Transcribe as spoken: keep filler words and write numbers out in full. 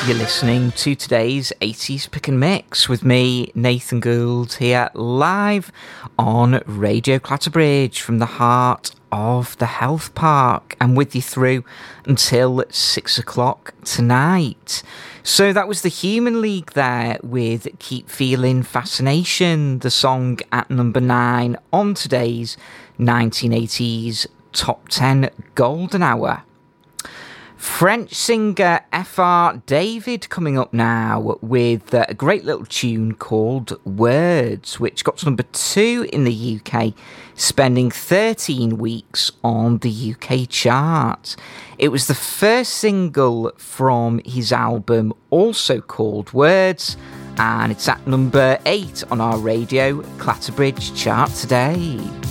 You're listening to today's eighties Pick and Mix with me, Nathan Gould, here live on Radio Clatterbridge from the heart of the Health Park, and with you through until six o'clock tonight. So that was the Human League there with Keep Feeling Fascination, the song at number nine on today's nineteen eighties Top ten Golden Hour. French singer F R David coming up now with a great little tune called Words, which got to number two in the U K, spending thirteen weeks on the U K chart. It was the first single from his album, also called Words, and it's at number eight on our Radio Clatterbridge chart today.